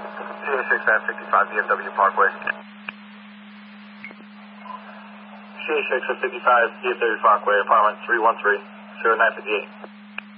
CA6 at 55 BMW Parkway. CA6 at 55 BMW Parkway, apartment 313, 0958.